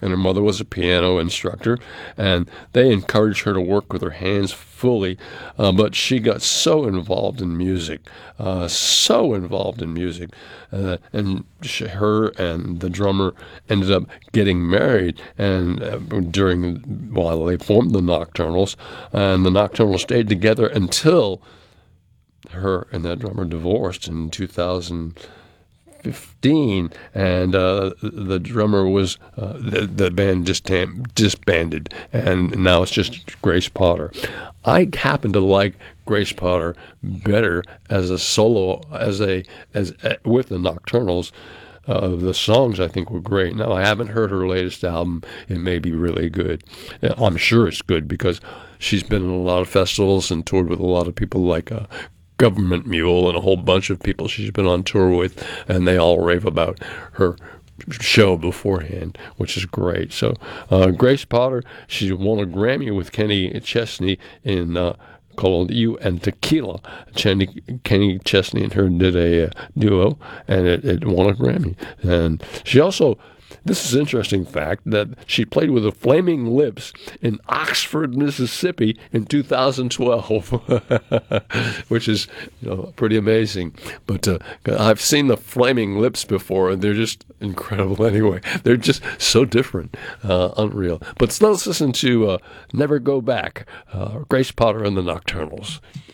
and her mother was a piano instructor, and they encouraged her to work with her hands fully, but she got so involved in music, and her and the drummer ended up getting married, and while they formed the Nocturnals, and the Nocturnals stayed together until her and that drummer divorced in 2015, and the drummer was the band just disbanded, and now it's just Grace Potter. I happen to like Grace Potter better as a solo, as with the Nocturnals. The songs, I think, were great. Now, I haven't heard her latest album. It may be really good. I'm sure it's good because she's been in a lot of festivals and toured with a lot of people like Government Mule and a whole bunch of people she's been on tour with, and they all rave about her show beforehand, which is great. So Grace Potter, she won a Grammy with Kenny Chesney in called You and Tequila. Kenny Chesney and her did a duo, and it won a Grammy. And she also, this is an interesting fact, that she played with the Flaming Lips in Oxford, Mississippi in 2012, which is pretty amazing. But I've seen the Flaming Lips before, and they're just incredible anyway. They're just so different, unreal. But let's listen to Never Go Back, Grace Potter and the Nocturnals.